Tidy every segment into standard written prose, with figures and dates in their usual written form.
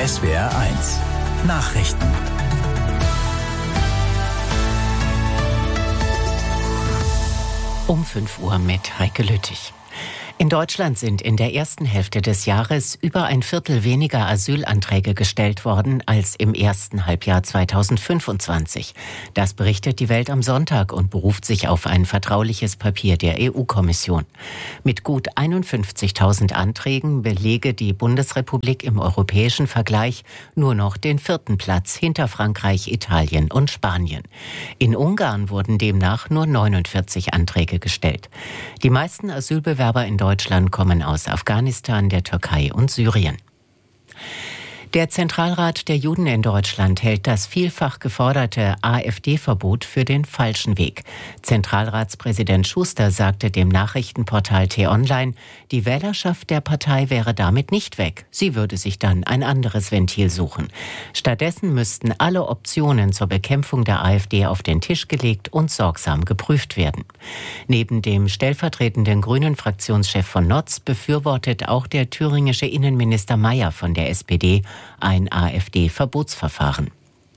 SWR1 Nachrichten. Um 5 Uhr mit Heike Lüttich. In Deutschland sind in der ersten Hälfte des Jahres über ein Viertel weniger Asylanträge gestellt worden als im ersten Halbjahr 2025. Das berichtet die Welt am Sonntag und beruft sich auf ein vertrauliches Papier der EU-Kommission. Mit gut 51.000 Anträgen belege die Bundesrepublik im europäischen Vergleich nur noch den 4. Platz hinter Frankreich, Italien und Spanien. In Ungarn wurden demnach nur 49 Anträge gestellt. Die meisten Asylbewerber in Deutschland kommen aus Afghanistan, der Türkei und Syrien. Der Zentralrat der Juden in Deutschland hält das vielfach geforderte AfD-Verbot für den falschen Weg. Zentralratspräsident Schuster sagte dem Nachrichtenportal T-Online, die Wählerschaft der Partei wäre damit nicht weg. Sie würde sich dann ein anderes Ventil suchen. Stattdessen müssten alle Optionen zur Bekämpfung der AfD auf den Tisch gelegt und sorgsam geprüft werden. Neben dem stellvertretenden Grünen-Fraktionschef von Notz befürwortet auch der thüringische Innenminister Mayer von der SPD ein AfD-Verbotsverfahren.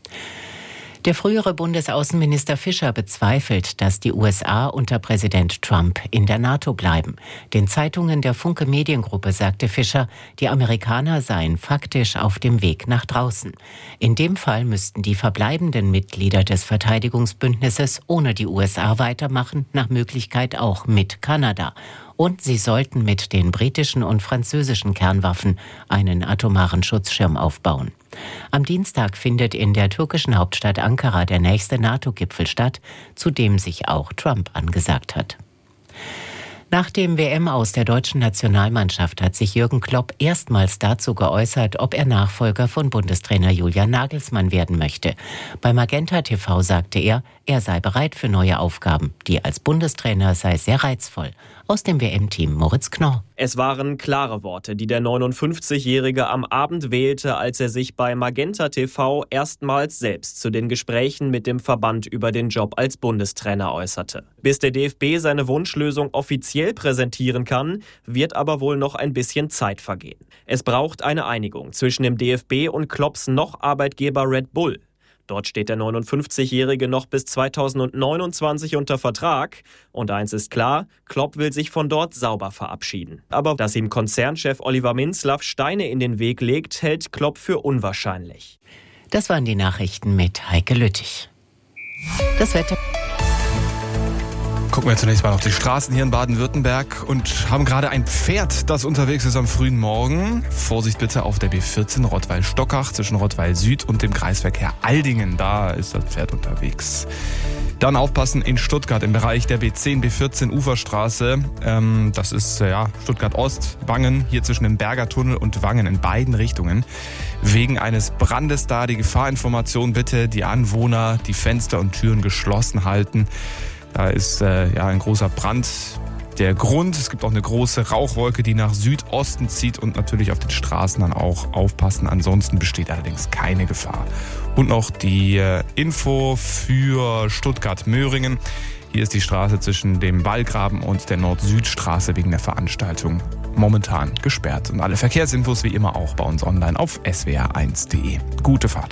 Der frühere Bundesaußenminister Fischer bezweifelt, dass die USA unter Präsident Trump in der NATO bleiben. Den Zeitungen der Funke Mediengruppe sagte Fischer, die Amerikaner seien faktisch auf dem Weg nach draußen. In dem Fall müssten die verbleibenden Mitglieder des Verteidigungsbündnisses ohne die USA weitermachen, nach Möglichkeit auch mit Kanada. Und sie sollten mit den britischen und französischen Kernwaffen einen atomaren Schutzschirm aufbauen. Am Dienstag findet in der türkischen Hauptstadt Ankara der nächste NATO-Gipfel statt, zu dem sich auch Trump angesagt hat. Nach dem WM-Aus der deutschen Nationalmannschaft hat sich Jürgen Klopp erstmals dazu geäußert, ob er Nachfolger von Bundestrainer Julian Nagelsmann werden möchte. Bei Magenta TV sagte er sei bereit für neue Aufgaben. Die als Bundestrainer sei sehr reizvoll. Aus dem WM-Team Moritz Knorr. Es waren klare Worte, die der 59-Jährige am Abend wählte, als er sich bei Magenta TV erstmals selbst zu den Gesprächen mit dem Verband über den Job als Bundestrainer äußerte. Bis der DFB seine Wunschlösung offiziell präsentieren kann, wird aber wohl noch ein bisschen Zeit vergehen. Es braucht eine Einigung zwischen dem DFB und Klopps noch Arbeitgeber Red Bull. Dort steht der 59-Jährige noch bis 2029 unter Vertrag. Und eins ist klar, Klopp will sich von dort sauber verabschieden. Aber dass ihm Konzernchef Oliver Minzlaff Steine in den Weg legt, hält Klopp für unwahrscheinlich. Das waren die Nachrichten mit Heike Lüttich. Das Wetter. Gucken wir zunächst mal auf die Straßen hier in Baden-Württemberg und haben gerade ein Pferd, das unterwegs ist am frühen Morgen. Vorsicht bitte auf der B14 Rottweil-Stockach zwischen Rottweil Süd und dem Kreisverkehr Aldingen. Da ist das Pferd unterwegs. Dann aufpassen in Stuttgart im Bereich der B10, B14 Uferstraße. Das ist Stuttgart Ost, Wangen, hier zwischen dem Berger Tunnel und Wangen in beiden Richtungen. Wegen eines Brandes da die Gefahrinformation bitte, die Anwohner die Fenster und Türen geschlossen halten. Da ist ein großer Brand. Der Grund, es gibt auch eine große Rauchwolke, die nach Südosten zieht und natürlich auf den Straßen dann auch aufpassen. Ansonsten besteht allerdings keine Gefahr. Und noch die Info für Stuttgart-Möhringen. Hier ist die Straße zwischen dem Wallgraben und der Nord-Süd-Straße wegen der Veranstaltung momentan gesperrt. Und alle Verkehrsinfos wie immer auch bei uns online auf swr1.de. Gute Fahrt.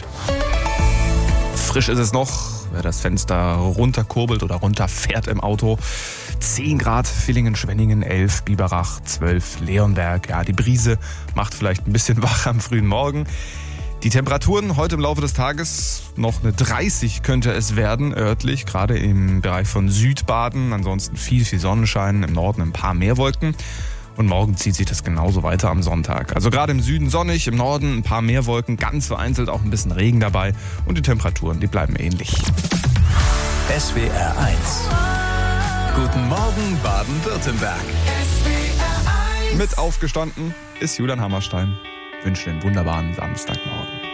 Frisch ist es noch. Wer das Fenster runterkurbelt oder runterfährt im Auto. 10 Grad, Villingen-Schwenningen, 11, Biberach, 12, Leonberg. Ja, die Brise macht vielleicht ein bisschen wach am frühen Morgen. Die Temperaturen heute im Laufe des Tages noch eine 30 könnte es werden, örtlich, gerade im Bereich von Südbaden. Ansonsten viel Sonnenschein, im Norden ein paar mehr Wolken. Und morgen zieht sich das genauso weiter am Sonntag. Also gerade im Süden sonnig, im Norden ein paar mehr Wolken, ganz vereinzelt auch ein bisschen Regen dabei. Und die Temperaturen, die bleiben ähnlich. SWR1. Guten Morgen Baden-Württemberg. Mit aufgestanden ist Julian Hammerstein. Ich wünsche einen wunderbaren Samstagmorgen.